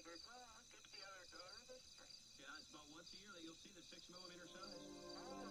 o'clock at the other door of the street. Yeah, it's about once a year that you'll see the 6 millimeter size.